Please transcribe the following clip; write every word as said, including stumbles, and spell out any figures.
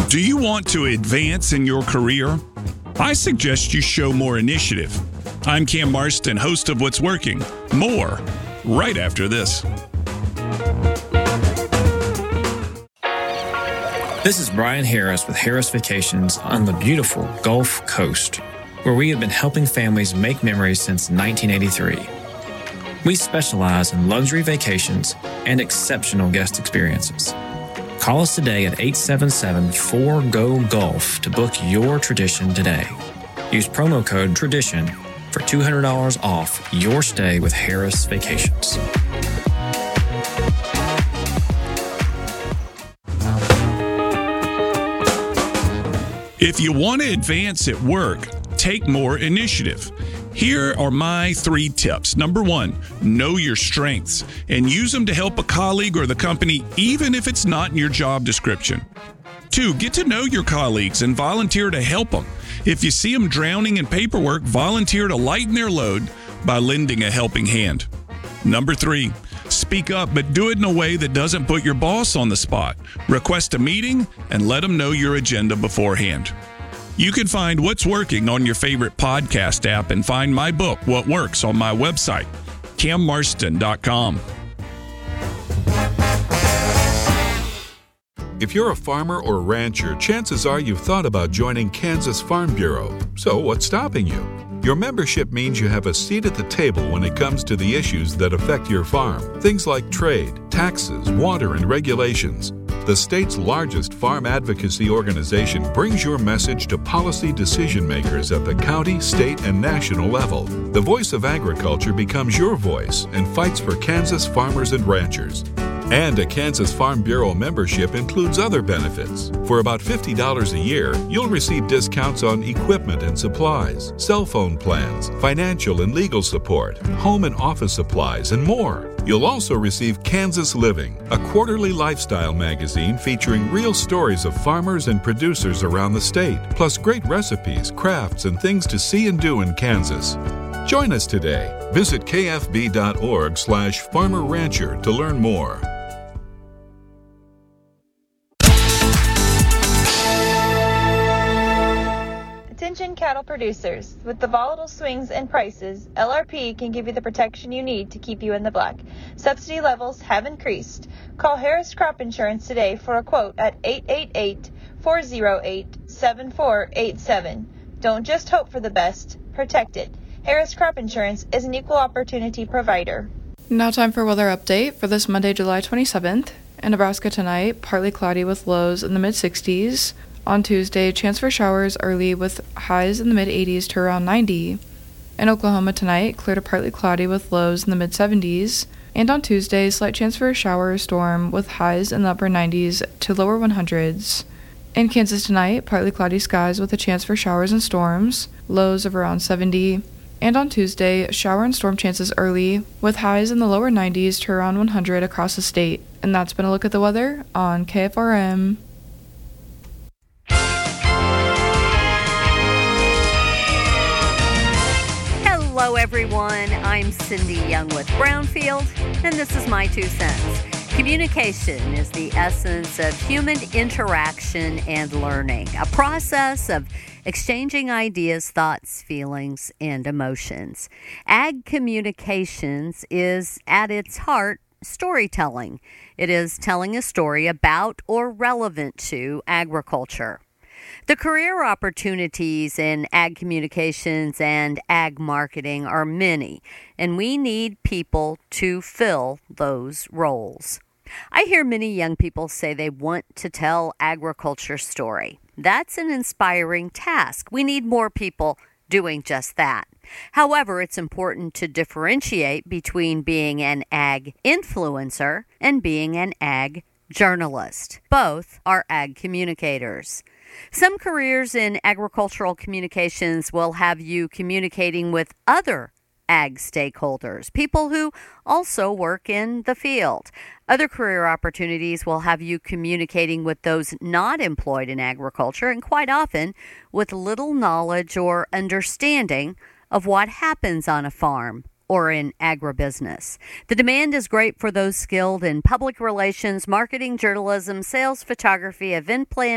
Do you want to advance in your career? I suggest you show more initiative. I'm Cam Marston, host of What's Working. More right after this. This is Brian Harris with Harris Vacations on the beautiful Gulf Coast, where we have been helping families make memories since nineteen eighty-three. We specialize in luxury vacations and exceptional guest experiences. Call us today at eight seven seven, four, G O, Gulf to book your tradition today. Use promo code TRADITION for two hundred dollars off your stay with Harris Vacations. If you want to advance at work, take more initiative. Here are my three tips. Number one, know your strengths and use them to help a colleague or the company, even if it's not in your job description. Two, get to know your colleagues and volunteer to help them. If you see them drowning in paperwork, volunteer to lighten their load by lending a helping hand. Number three, speak up, but do it in a way that doesn't put your boss on the spot. Request a meeting and let them know your agenda beforehand. You can find What's Working on your favorite podcast app and find my book, What Works, on my website, cam marston dot com. If you're a farmer or rancher, chances are you've thought about joining Kansas Farm Bureau. So what's stopping you? Your membership means you have a seat at the table when it comes to the issues that affect your farm. Things like trade, taxes, water, and regulations. The state's largest farm advocacy organization brings your message to policy decision makers at the county, state, and national level. The voice of agriculture becomes your voice and fights for Kansas farmers and ranchers. And a Kansas Farm Bureau membership includes other benefits. For about fifty dollars a year, you'll receive discounts on equipment and supplies, cell phone plans, financial and legal support, home and office supplies, and more. You'll also receive Kansas Living, a quarterly lifestyle magazine featuring real stories of farmers and producers around the state, plus great recipes, crafts, and things to see and do in Kansas. Join us today. Visit kfb.org slash farmer rancher to learn more. Attention cattle producers. With the volatile swings in prices, L R P can give you the protection you need to keep you in the black. Subsidy levels have increased. Call Harris Crop Insurance today for a quote at eight eight eight, four oh eight, seven four eight seven. Don't just hope for the best, protect it. Harris Crop Insurance is an equal opportunity provider. Now time for weather update for this Monday, July twenty-seventh. In Nebraska tonight, partly cloudy with lows in the mid sixties. On Tuesday, chance for showers early with highs in the mid eighties to around ninety. In Oklahoma tonight, clear to partly cloudy with lows in the mid seventies. And on Tuesday, slight chance for a shower or storm with highs in the upper nineties to lower hundreds. In Kansas tonight, partly cloudy skies with a chance for showers and storms, lows of around seventy. And on Tuesday, shower and storm chances early with highs in the lower nineties to around one hundred across the state. And that's been a look at the weather on K F R M. Hello, everyone. I'm Cindy Young with Brownfield, and this is my two cents. Communication is the essence of human interaction and learning, a process of exchanging ideas, thoughts, feelings, and emotions. Ag communications is, at its heart, storytelling. It is telling a story about or relevant to agriculture. The career opportunities in ag communications and ag marketing are many, and we need people to fill those roles. I hear many young people say they want to tell agriculture story. That's an inspiring task. We need more people doing just that. However, it's important to differentiate between being an ag influencer and being an ag journalist. Both are ag communicators. Some careers in agricultural communications will have you communicating with other ag stakeholders, people who also work in the field. Other career opportunities will have you communicating with those not employed in agriculture and quite often with little knowledge or understanding of what happens on a farm or in agribusiness. The demand is great for those skilled in public relations, marketing, journalism, sales, photography, event planning,